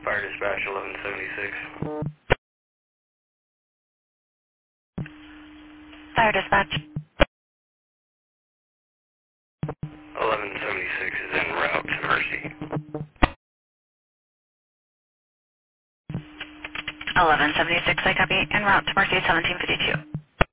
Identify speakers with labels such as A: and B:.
A: Fire dispatch 1176.
B: Fire dispatch.
A: 1176 is en route to Mercy.
B: 1176, I copy. En route to Mercy 1752.